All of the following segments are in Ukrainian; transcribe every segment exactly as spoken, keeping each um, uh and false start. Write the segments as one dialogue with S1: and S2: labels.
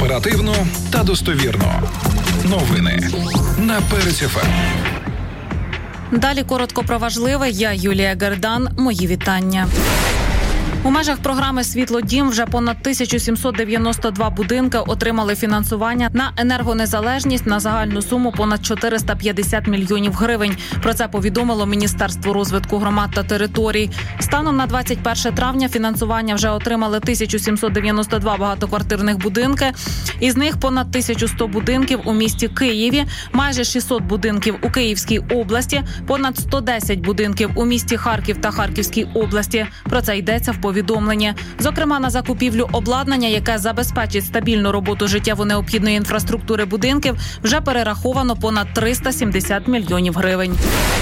S1: Оперативно та достовірно. Новини на Перець еф ем.
S2: Далі коротко про важливе. Я Юлія Гердан. Мої вітання. У межах програми «Світло-Дім» вже понад тисяча сімсот дев'яносто два будинки отримали фінансування на енергонезалежність на загальну суму понад чотириста п'ятдесят мільйонів гривень. Про це повідомило Міністерство розвитку громад та територій. Станом на двадцять перше травня фінансування вже отримали тисяча сімсот дев'яносто два багатоквартирних будинки. Із них понад тисяча сто будинків у місті Києві, майже шістсот будинків у Київській області, понад сто десять будинків у місті Харків та Харківській області. Про це йдеться в повідомленні. Зокрема, на закупівлю обладнання, яке забезпечить стабільну роботу життєво необхідної інфраструктури будинків, вже перераховано понад триста сімдесят мільйонів гривень.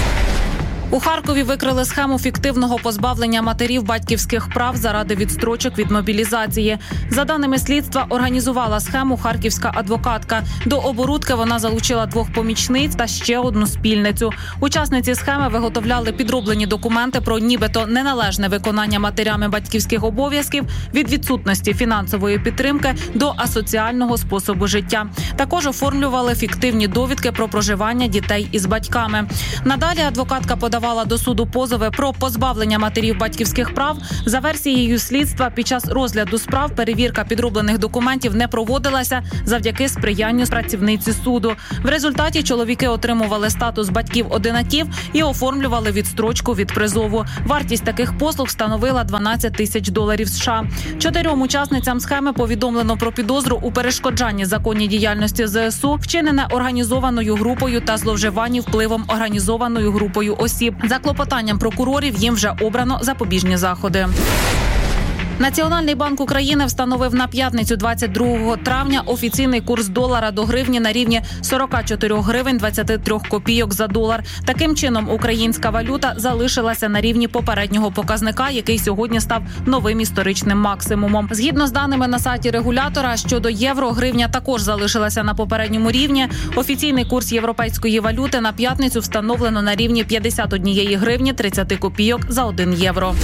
S2: У Харкові викрили схему фіктивного позбавлення матерів батьківських прав заради відстрочок від мобілізації. За даними слідства, організувала схему харківська адвокатка. До оборудки вона залучила двох помічниць та ще одну спільницю. Учасниці схеми виготовляли підроблені документи про нібито неналежне виконання матерями батьківських обов'язків від відсутності фінансової підтримки до асоціального способу життя. Також оформлювали фіктивні довідки про проживання дітей із батьками. Надалі адвокатка подавала до суду позови про позбавлення матерів батьківських прав. За версією слідства, під час розгляду справ перевірка підроблених документів не проводилася завдяки сприянню працівниці суду. В результаті чоловіки отримували статус батьків-одинаків і оформлювали відстрочку від призову. Вартість таких послуг становила дванадцять тисяч доларів США. Чотирьом учасницям схеми повідомлено про підозру у перешкоджанні законній діяльності зе ес у, вчинене організованою групою та зловживанні впливом організованою групою осіб. За клопотанням прокурорів їм вже обрано запобіжні заходи. Національний банк України встановив на п'ятницю двадцять другого травня офіційний курс долара до гривні на рівні сорок чотири гривень двадцять три копійок за долар. Таким чином, українська валюта залишилася на рівні попереднього показника, який сьогодні став новим історичним максимумом. Згідно з даними на сайті регулятора, щодо євро, гривня також залишилася на попередньому рівні. Офіційний курс європейської валюти на п'ятницю встановлено на рівні п'ятдесят однієї гривні тридцять копійок за один євро.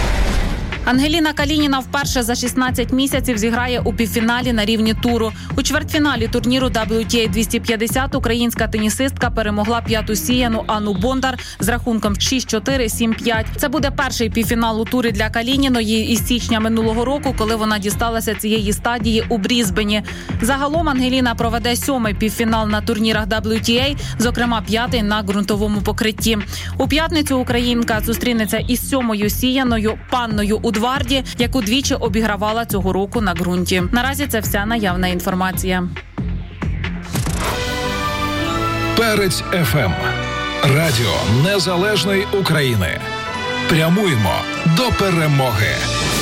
S2: Ангеліна Калініна вперше за шістнадцять місяців зіграє у півфіналі на рівні туру. У чвертьфіналі турніру дабл ю ті ей двісті п'ятдесят українська тенісистка перемогла п'яту сіяну Анну Бондар з рахунком шість чотири - сім п'ять. Це буде перший півфінал у турі для Калініної із січня минулого року, коли вона дісталася цієї стадії у Брізбені. Загалом Ангеліна проведе сьомий півфінал на турнірах дабл ю ті ей, зокрема п'ятий на ґрунтовому покритті. У п'ятницю українка зустрінеться із сьомою сіяною Панною Удварді, яку двічі обігравала цього року на ґрунті. Наразі це вся наявна інформація.
S1: Перець еф ем. Радіо Незалежної України. Прямуємо до перемоги.